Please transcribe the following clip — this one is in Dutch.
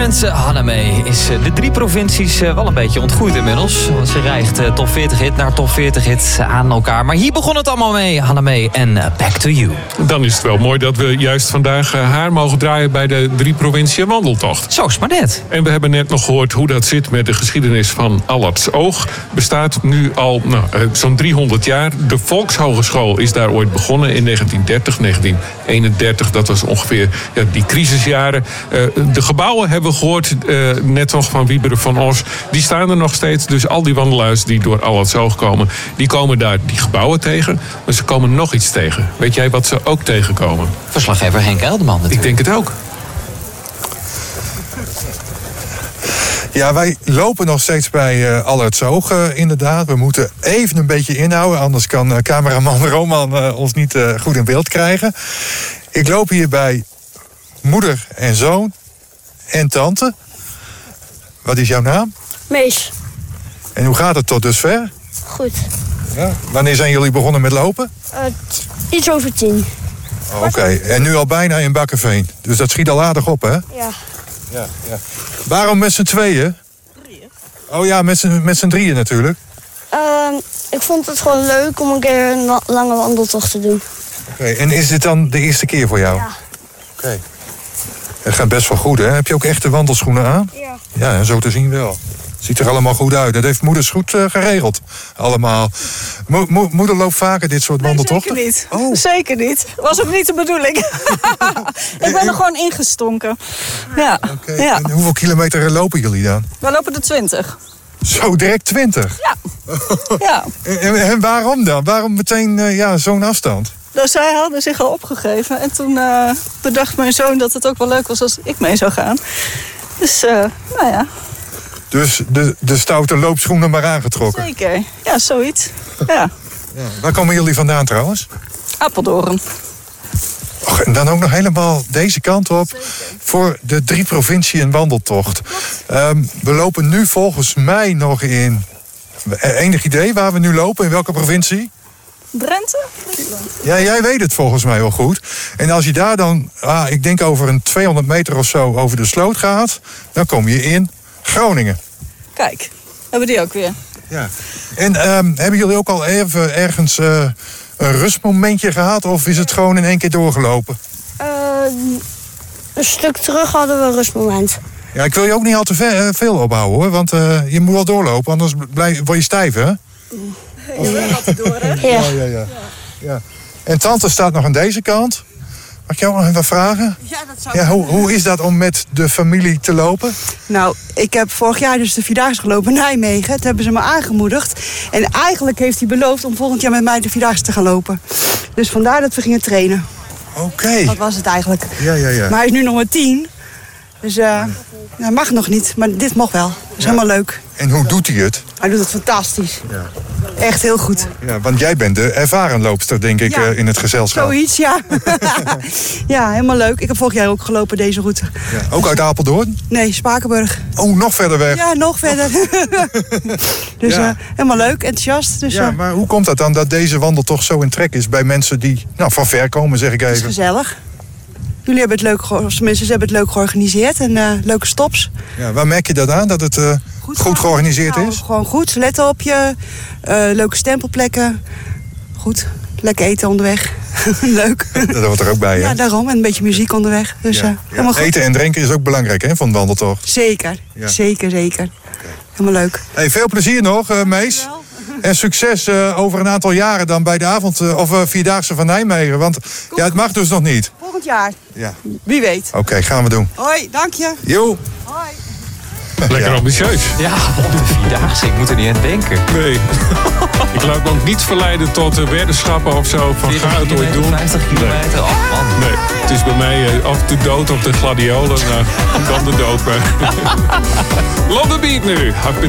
Florence Hanneme is de 3 provincies wel een beetje ontgroeid inmiddels. Want ze rijgt top 40 hit naar top 40 hit aan elkaar. Maar hier begon het allemaal mee, Hanneme en Back to You. Dan is het wel mooi dat we juist vandaag haar mogen draaien bij de 3 provincie wandeltocht. Zo is maar net. En we hebben net nog gehoord hoe dat zit met de geschiedenis van Allertsoog. Bestaat nu al zo'n 300 jaar. De Volkshogeschool is daar ooit begonnen in 1930, 1931. Dat was ongeveer die crisisjaren. De gebouwen hebben we gehoord, net nog van Wieberen van Os. Die staan er nog steeds. Dus al die wandelaars die door Allertsoog komen, die komen daar die gebouwen tegen. Maar ze komen nog iets tegen. Weet jij wat ze ook tegenkomen? Verslaggever Henk Elderman natuurlijk. Ik denk het ook. Ja, wij lopen nog steeds bij Allertsoog, inderdaad. We moeten even een beetje inhouden, anders kan cameraman Roman ons niet goed in beeld krijgen. Ik loop hier bij moeder en zoon en tante. Wat is jouw naam? Mees. En hoe gaat het tot dusver? Goed. Ja. Wanneer zijn jullie begonnen met lopen? Iets over 10. Oké, en nu al bijna in Bakkeveen. Dus dat schiet al aardig op, hè? Ja. Ja. Waarom met z'n tweeën? 3. Oh ja, met z'n drieën natuurlijk. Ik vond het gewoon leuk om een keer een lange wandeltocht te doen. Oké, en is dit dan de eerste keer voor jou? Ja. Oké. Het gaat best wel goed, hè? Heb je ook echte wandelschoenen aan? Ja. Ja, zo te zien wel. Ziet er allemaal goed uit. Dat heeft moeders goed geregeld. Allemaal. Moeder loopt vaker dit soort wandeltochten? Zeker niet. Oh. Zeker niet. Was ook niet de bedoeling. Ik ben er gewoon ingestonken. Ja. Okay. Ja. En hoeveel kilometer lopen jullie dan? We lopen de 20. Zo direct 20? Ja. Ja. En waarom dan? Waarom meteen zo'n afstand? Dus zij hadden zich al opgegeven. En toen bedacht mijn zoon dat het ook wel leuk was als ik mee zou gaan. Dus, nou ja. Dus de stoute loopschoenen maar aangetrokken? Zeker. Ja, zoiets. Ja. Ja. Waar komen jullie vandaan trouwens? Apeldoorn. Och, en dan ook nog helemaal deze kant op. Zeker. Voor de 3 provincie een wandeltocht. We lopen nu volgens mij nog in... Enig idee waar we nu lopen? In welke provincie? Drenthe? Ja, jij weet het volgens mij wel goed. En als je daar dan, ik denk over een 200 meter of zo over de sloot gaat... dan kom je in Groningen. Kijk, hebben die ook weer. Ja. En hebben jullie ook al even ergens een rustmomentje gehad? Of is het gewoon in één keer doorgelopen? Een stuk terug hadden we een rustmoment. Ja, ik wil je ook niet al te veel ophouden, hoor. Want je moet wel doorlopen, anders word je stijf, hè? Je wil altijd door, hè? Ja. En tante staat nog aan deze kant. Mag ik jou nog even vragen? Ja, dat zou hoe is dat om met de familie te lopen? Nou, ik heb vorig jaar dus de Vierdaagse gelopen in Nijmegen. Dat hebben ze me aangemoedigd. En eigenlijk heeft hij beloofd om volgend jaar met mij de Vierdaagse te gaan lopen. Dus vandaar dat we gingen trainen. Oké. Dat was het eigenlijk. Ja. Maar hij is nu nog maar 10. Dus hij mag nog niet, maar dit mag wel. Dat is helemaal leuk. En hoe doet hij het? Hij doet het fantastisch. Ja. Echt heel goed. Ja, want jij bent de ervaren loopster, denk ik, in het gezelschap. Zoiets, ja. Ja, helemaal leuk. Ik heb vorig jaar ook gelopen deze route. Ja. Ook uit Apeldoorn? Nee, Spakenburg. Oh, nog verder weg? Ja, nog verder. Dus helemaal leuk, enthousiast. Dus, ja, maar hoe komt dat dan dat deze wandeltocht zo in trek is bij mensen die van ver komen, zeg ik even? Het is gezellig. Jullie hebben het leuk, tenminste, ze hebben het leuk georganiseerd en leuke stops. Ja, waar merk je dat aan, dat het goed georganiseerd is? Gewoon goed, ze letten op je. Leuke stempelplekken. Goed, lekker eten onderweg. Leuk. Dat hoort er ook bij, hè? Ja, daarom. En een beetje muziek onderweg. Dus, helemaal goed. Eten en drinken is ook belangrijk, hè, van de wandeltocht? Zeker, zeker. Okay. Helemaal leuk. Hey, veel plezier nog, Mees. En succes over een aantal jaren dan bij de Vierdaagse van Nijmegen. Want het mag dus nog niet. Volgend jaar. Ja. Wie weet. Oké, gaan we doen. Hoi, dank je. Jo. Hoi. Lekker ambitieus. Ja, op de Vierdaagse. Ik moet er niet aan denken. Nee. Ik laat me ook niet verleiden tot weddenschappen of zo. Van ga het ooit doen. 50 kilometer. Nee. Oh man. Nee, het is bij mij of de dood op de gladiolen. Dan de dood. Love the Beat nu.